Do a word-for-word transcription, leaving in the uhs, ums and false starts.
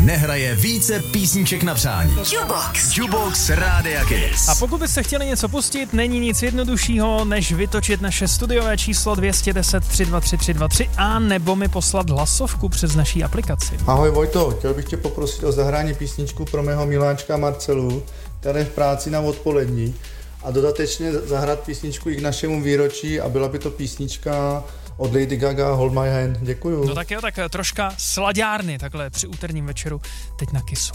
nehraje více písniček na přání. Jukebox. Jukebox Rádia Kiss. A pokud byste chtěli něco pustit, není nic jednoduššího, než vytočit naše studiové číslo dvě jedna nula tři dva tři tři dva tři a nebo mi poslat hlasovku přes naší aplikaci. Ahoj Vojto, chtěl bych tě poprosit o zahrání písničku pro mého miláčka Marcelu, který je v práci na odpolední, a dodatečně zahrát písničku i k našemu výročí a byla by to písnička od Lady Gaga Hold My Hand. Děkuju. No tak jo, tak troška slaďárny takhle při úterním večeru teď na Kissu.